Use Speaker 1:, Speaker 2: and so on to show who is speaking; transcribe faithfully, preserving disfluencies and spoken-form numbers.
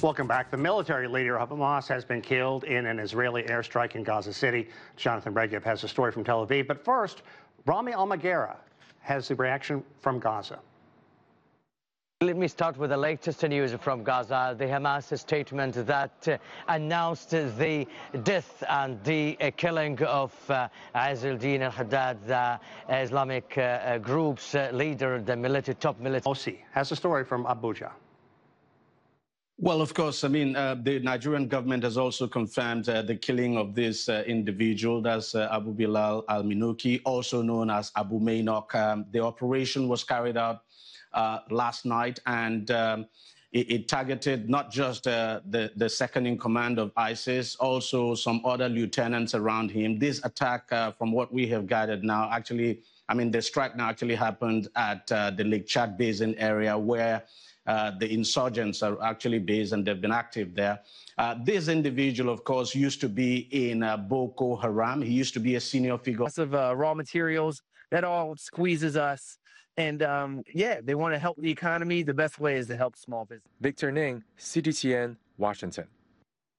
Speaker 1: Welcome back. The military leader of Hamas has been killed in an Israeli airstrike in Gaza City. Jonathan Regev has a story from Tel Aviv. But first, Rami Al-Magera has the reaction from Gaza.
Speaker 2: Let me start with the latest news from Gaza. The Hamas statement that uh, announced the death and the uh, killing of uh, Izz al-Din al-Haddad, the Islamic uh, group's uh, leader, the military, top military.
Speaker 1: Osi has a story from Abuja.
Speaker 3: Well, of course, I mean, uh, the Nigerian government has also confirmed uh, the killing of this uh, individual, that's uh, Abu Bilal al-Minuki, also known as Abu Mainok. Um, the operation was carried out uh, last night, and um, it, it targeted not just uh, the, the second in command of ISIS, also some other lieutenants around him. This attack, uh, from what we have gathered now, actually, I mean, the strike now actually happened at uh, the Lake Chad Basin area, where Uh, the insurgents are actually based, and they've been active there. Uh, this individual, of course, used to be in uh, Boko Haram. He used to be a senior figure.
Speaker 4: Lots of uh, raw materials, that all squeezes us. And um, yeah, they want to help the economy. The best way is to help small business.
Speaker 5: Victor Ning, C G T N, Washington.